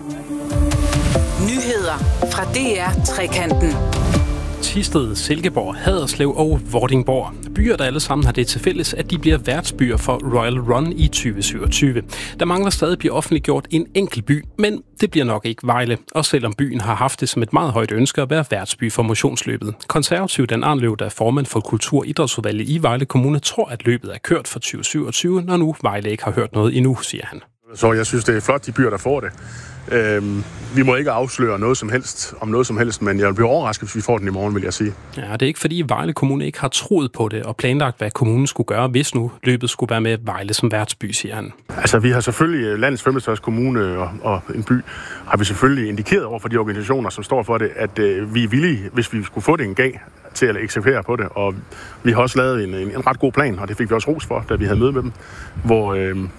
Nyheder fra DR Trekanten. Thisted, Silkeborg, Haderslev og Vordingborg. Byer, der alle sammen har det til fælles, at de bliver værtsbyer for Royal Run i 2027. Der mangler stadig blive offentliggjort en enkelt by, men det bliver nok ikke Vejle. Også selvom byen har haft det som et meget højt ønske at være værtsby for motionsløbet. Konservativ Dan Arnløv, der er formand for Kultur- og Idrætsudvalget i Vejle Kommune, tror, at løbet er kørt for 2027, når nu Vejle ikke har hørt noget endnu, siger han. Så jeg synes, det er flot, de byer, der får det. Vi må ikke afsløre noget som helst, men jeg bliver overrasket, hvis vi får den i morgen, vil jeg sige. Ja, det er ikke fordi Vejle Kommune ikke har troet på det og planlagt, hvad kommunen skulle gøre, hvis nu løbet skulle være med Vejle som værtsby, siger han. Altså, vi har selvfølgelig landets 15. kommune og en by, har vi selvfølgelig indikeret over for de organisationer, som står for det, at vi er villige, hvis vi skulle få det en gang, til at eksekvere på det. Og vi har også lavet en ret god plan, og det fik vi også ros for, da vi havde møde med dem, hvor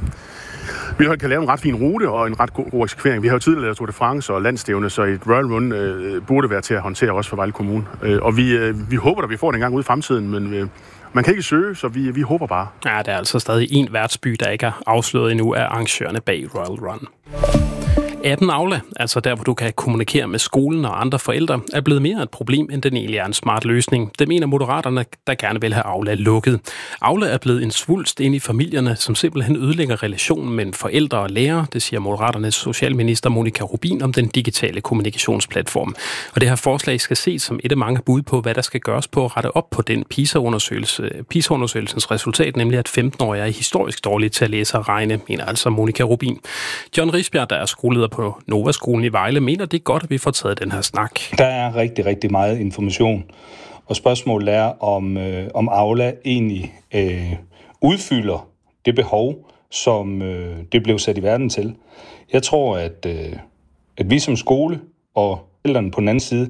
vi kan lave en ret fin rute og en ret god eksekvering. Vi har jo tidligere lavet Tour de France og landstævne, så et Royal Run burde være til at håndtere også for Vejle Kommune. Og vi håber, at vi får det en gang ude i fremtiden, men man kan ikke søge, så vi håber bare. Ja, der er altså stadig en værtsby, der ikke er afsløret endnu af arrangørerne bag Royal Run. Appen Aula, altså der, hvor du kan kommunikere med skolen og andre forældre, er blevet mere et problem, end den egentlig er en smart løsning. Det mener Moderaterne, der gerne vil have Aula lukket. Aula er blevet en svulst ind i familierne, som simpelthen ødelægger relationen mellem forældre og lærere, det siger Moderaternes socialminister Monika Rubin om den digitale kommunikationsplatform. Og det her forslag skal ses som et af mange bud på, hvad der skal gøres på at rette op på den PISA-undersøgelsens resultat, nemlig at 15-årige er historisk dårlige til at læse og regne, mener altså Monika Rubin. John Risbjerg, der er skoleleder på Nova-skolen i Vejle, mener, det er godt, at vi får taget den her snak. Der er rigtig, rigtig meget information, og spørgsmålet er, om Aula egentlig udfylder det behov, som det blev sat i verden til. Jeg tror, at vi som skole og forældrene på den anden side,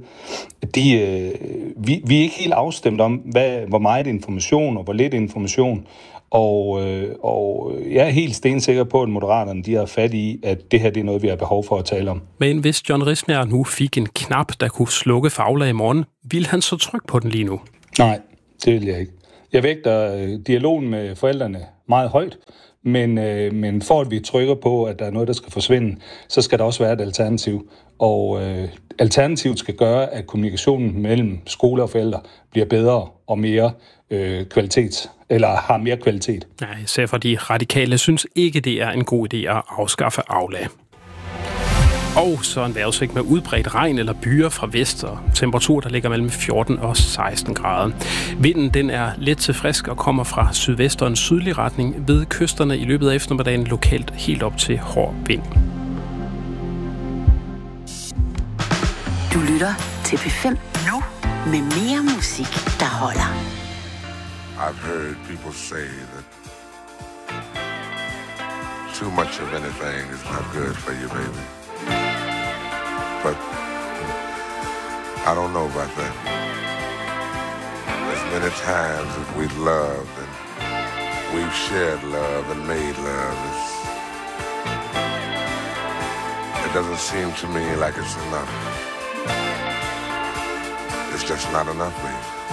vi er ikke helt afstemt om, hvor meget information og hvor lidt information. Og jeg er helt stensikker på, at Moderaterne de har fat i, at det her det er noget, vi har behov for at tale om. Men hvis John Risbjerg nu fik en knap, der kunne slukke for Aula i morgen, ville han så trykke på den lige nu? Nej, det vil jeg ikke. Jeg vægter dialogen med forældrene meget højt, men for at vi trykker på, at der er noget, der skal forsvinde, så skal der også være et alternativ. Og alternativet skal gøre, at kommunikationen mellem skole og forældre bliver bedre og mere kvalitet, eller har mere kvalitet. Nej, især for de radikale synes ikke, det er en god idé at afskaffe Aula. Og så en vejrudsigt med udbredt regn eller byger fra vest, og temperatur, der ligger mellem 14 og 16 grader. Vinden den er let til frisk og kommer fra sydvest og en sydlig retning ved kysterne i løbet af eftermiddagen lokalt helt op til hård vind. Du lytter til P5 nu med mere musik, der holder. I've heard people say that too much of anything is not good for you, baby. But I don't know about that. As many times as we've loved and we've shared love and made love, it doesn't seem to me like it's enough. It's just not enough, baby.